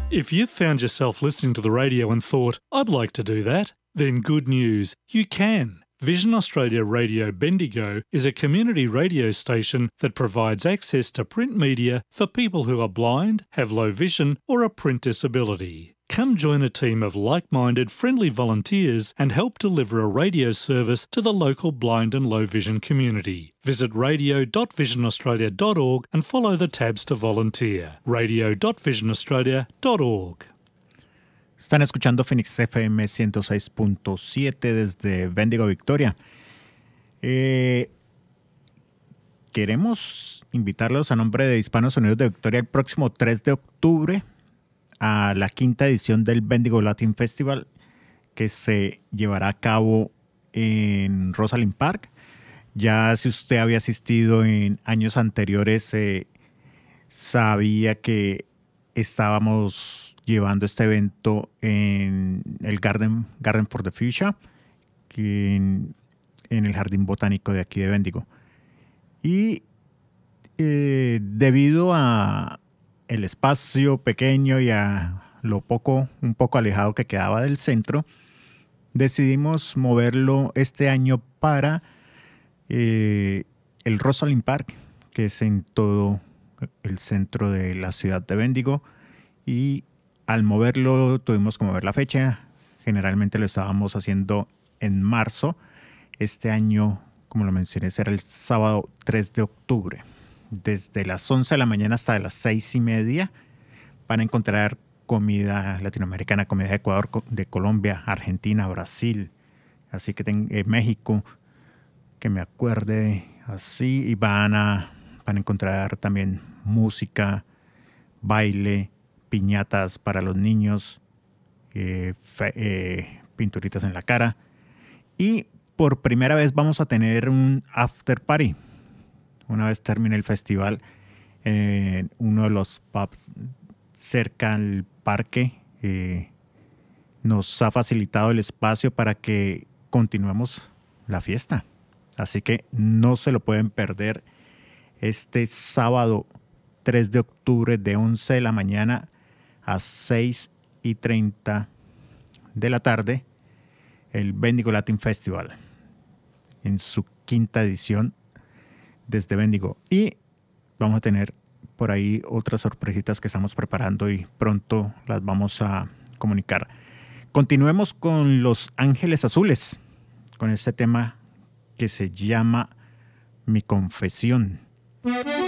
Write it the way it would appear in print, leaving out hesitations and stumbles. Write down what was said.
If you've found yourself listening to the radio and thought, I'd like to do that, then good news, you can. Vision Australia Radio Bendigo is a community radio station that provides access to print media for people who are blind, have low vision or a print disability. Come join a team of like-minded, friendly volunteers and help deliver a radio service to the local blind and low vision community. Visit radio.visionaustralia.org and follow the tabs to volunteer. radio.visionaustralia.org. Están escuchando Phoenix FM 106.7 desde Bendigo, Victoria. Queremos invitarlos a nombre de Hispanos Unidos de Victoria el próximo 3 de octubre a la 5ª edición del Bendigo Latin Festival, que se llevará a cabo en Rosalind Park. Ya si usted había asistido en años anteriores, sabía que estábamos llevando este evento en el Garden for the Future, en el Jardín Botánico de aquí de Bendigo. Y debido a el espacio pequeño y a un poco alejado que quedaba del centro, decidimos moverlo este año para el Rosalind Park, que es en todo el centro de la ciudad de Bendigo. Y al moverlo tuvimos que mover la fecha. Generalmente lo estábamos haciendo en marzo. Este año, como lo mencioné, será el sábado 3 de octubre. Desde las 11 de la mañana hasta las 6:30 van a encontrar comida latinoamericana, comida de Ecuador, de Colombia, Argentina, Brasil, así que México, que me acuerde así, y van a encontrar también música, baile, piñatas para los niños, pinturitas en la cara, y por primera vez vamos a tener un after party. Una vez termine el festival, en uno de los pubs cerca al parque, nos ha facilitado el espacio para que continuemos la fiesta. Así que no se lo pueden perder este sábado 3 de octubre de 11 de la mañana a 6:30 de la tarde, el Bendigo Latin Festival en su 5ª edición desde Bendigo. Y vamos a tener por ahí otras sorpresitas que estamos preparando y pronto las vamos a comunicar. Continuemos con Los Ángeles Azules, con este tema que se llama Mi Confesión.